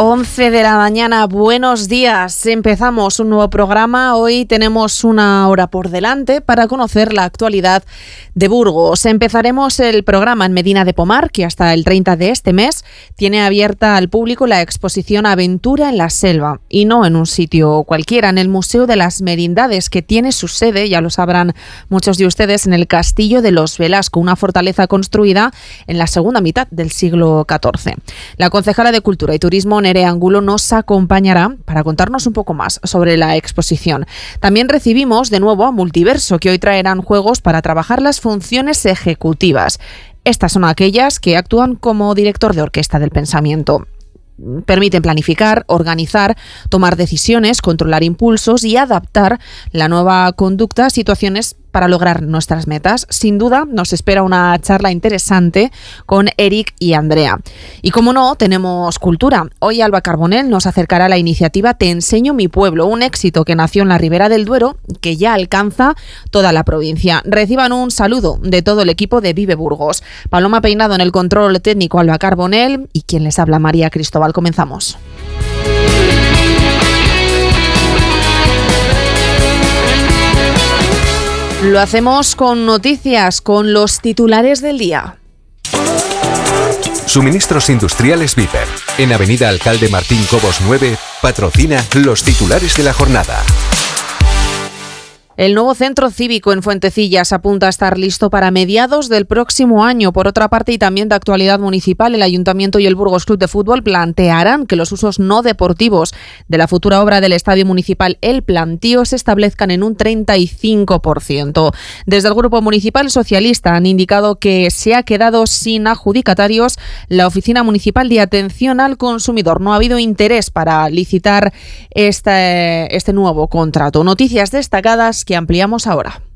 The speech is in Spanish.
11 de la mañana, buenos días. Empezamos un nuevo programa. Hoy tenemos una hora por delante para conocer la actualidad de Burgos. Empezaremos el programa en Medina de Pomar, que hasta el 30 de este mes tiene abierta al público la exposición Aventura en la Selva. Y no en un sitio cualquiera, en el Museo de las Merindades, que tiene su sede, ya lo sabrán muchos de ustedes, en el Castillo de los Velasco, una fortaleza construida en la segunda mitad del siglo XIV. La concejala de Cultura y Turismo, Nerea Angulo, nos acompañará para contarnos un poco más sobre la exposición. También recibimos de nuevo a Multiverso, que hoy traerán juegos para trabajar las funciones ejecutivas. Estas son aquellas que actúan como director de orquesta del pensamiento. Permiten planificar, organizar, tomar decisiones, controlar impulsos y adaptar la nueva conducta a situaciones para lograr nuestras metas. Sin duda, nos espera una charla interesante con Eric y Andrea. Y como no, tenemos cultura. Hoy Alba Carbonell nos acercará a la iniciativa Te enseño mi pueblo, un éxito que nació en la Ribera del Duero, que ya alcanza toda la provincia. Reciban un saludo de todo el equipo de Vive Burgos. Paloma Peinado en el control técnico, Alba Carbonell, y quien les habla, María Cristóbal. Comenzamos. Lo hacemos con noticias, con los titulares del día. Suministros Industriales Viper, en Avenida Alcalde Martín Cobos 9, patrocina los titulares de la jornada. El nuevo centro cívico en Fuentecillas apunta a estar listo para mediados del próximo año. Por otra parte, y también de actualidad municipal, el Ayuntamiento y el Burgos Club de Fútbol plantearán que los usos no deportivos de la futura obra del Estadio Municipal El Plantío se establezcan en un 35%. Desde el Grupo Municipal Socialista han indicado que se ha quedado sin adjudicatarios la Oficina Municipal de Atención al Consumidor. No ha habido interés para licitar este nuevo contrato. Noticias destacadas que ampliamos ahora.